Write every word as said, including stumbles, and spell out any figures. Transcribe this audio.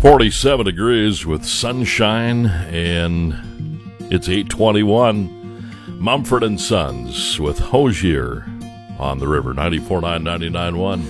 forty-seven degrees with sunshine, and it's eight twenty-one. Mumford and Sons with Hosier on the river, ninety-four point nine, ninety-nine point one.